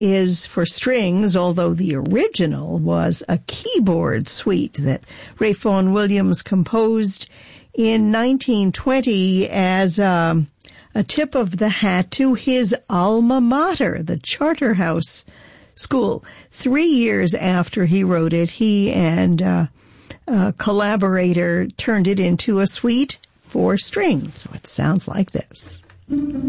is for strings, although the original was a keyboard suite that Ralph Vaughan Williams composed in 1920 as a tip of the hat to his alma mater, the Charterhouse School. 3 years after he wrote it, he and a collaborator turned it into a suite for strings. So it sounds like this.